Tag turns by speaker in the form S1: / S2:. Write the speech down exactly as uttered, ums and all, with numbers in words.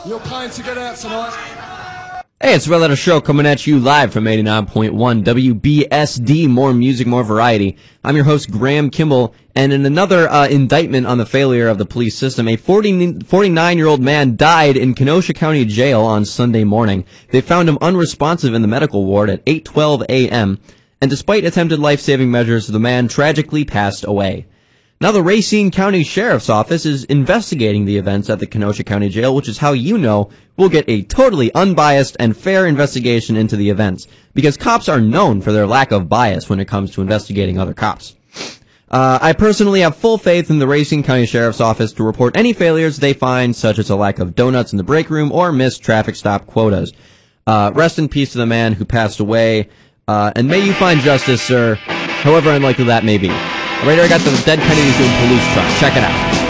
S1: You're paying to get out tonight.
S2: Hey, it's the Red Letter Show coming at you live from eighty-nine point one W B S D. More music, more variety. I'm your host, Graham Kimball, and in another uh, indictment on the failure of the police system, a forty-nine-year-old man died in Kenosha County Jail on Sunday morning. They found him unresponsive in the medical ward at eight twelve a m, and despite attempted life-saving measures, the man tragically passed away. Now, the Racine County Sheriff's Office is investigating the events at the Kenosha County Jail, which is how you know we'll get a totally unbiased and fair investigation into the events, because cops are known for their lack of bias when it comes to investigating other cops. Uh, I personally have full faith in the Racine County Sheriff's Office to report any failures they find, such as a lack of donuts in the break room or missed traffic stop quotas. Uh, rest in peace to the man who passed away, uh, and may you find justice, sir, however unlikely that may be. Right here, I got the Dead Kennedys doing Toulouse truck. Check it out.